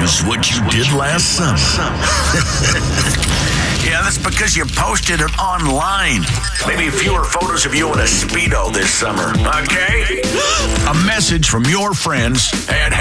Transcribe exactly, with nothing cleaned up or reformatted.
use what you did last summer. Yeah, that's because you posted it online. Maybe fewer photos of you in a Speedo this summer, okay? A message from your friends at